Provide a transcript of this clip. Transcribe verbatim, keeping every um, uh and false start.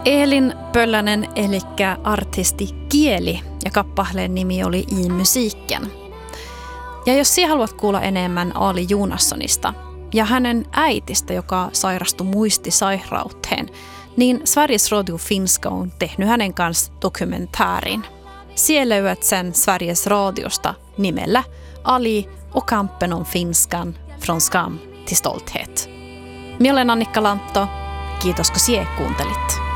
Elin Pöllänen eli artisti Kieli ja kappaleen nimi oli I musiiken. Ja jos sinä haluat kuulla enemmän Ali Junassonista ja hänen äitistä, joka sairastui muistisairauteen, niin Sveriges Radio Finska on tehnyt hänen kanssa dokumentäärin. Siellä löydät sen Sveriges Radiosta nimellä Ali och kampen om finskan från skam till stolthet. Minä olen Annikka Lantto. Kiitos kun sinä kuuntelit.